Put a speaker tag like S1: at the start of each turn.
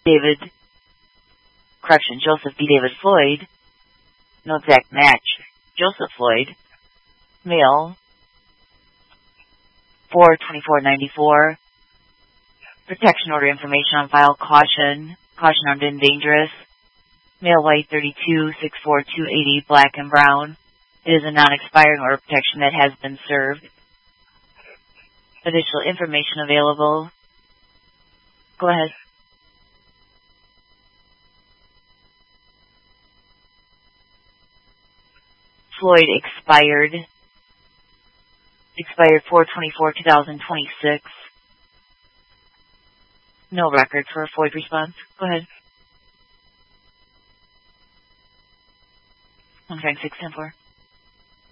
S1: Joseph B. David Floyd. No exact match. Joseph Floyd. Male. 4/24/94. Protection order information on file. Caution. Caution armed and dangerous. Male white 32, 6'4", 280, black and brown. It is a non-expiring order of protection that has been served. Additional information available. Go ahead. Floyd expired 4/24/2026. No record for a Floyd response. Go ahead. 15610-4.